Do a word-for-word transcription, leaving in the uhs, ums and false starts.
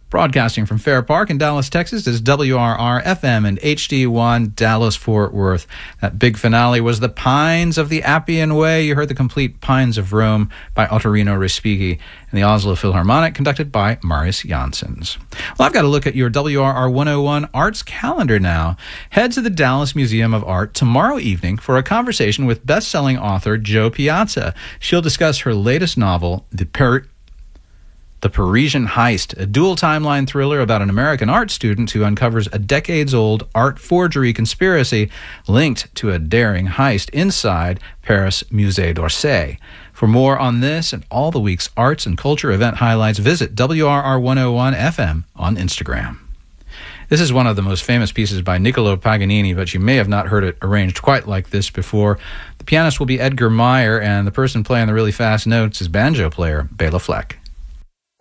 Broadcasting from Fair Park in Dallas, Texas is W R R F M and H D one Dallas-Fort Worth. That big finale was The Pines of the Appian Way. You heard the complete Pines of Rome by Ottorino Respighi and the Oslo Philharmonic, conducted by Marius Janssens. Well, I've got to look at your W R R one oh one Arts calendar now. Head to the Dallas Museum of Art tomorrow evening for a conversation with best-selling author Jo Piazza. She'll discuss her latest novel, The Per... The Parisian Heist, a dual timeline thriller about an American art student who uncovers a decades-old art forgery conspiracy linked to a daring heist inside Paris Musée d'Orsay. For more on this and all the week's arts and culture event highlights, visit W R R one oh one F M on Instagram. This is one of the most famous pieces by Niccolo Paganini, but you may have not heard it arranged quite like this before. The pianist will be Edgar Meyer, and the person playing the really fast notes is banjo player Bela Fleck.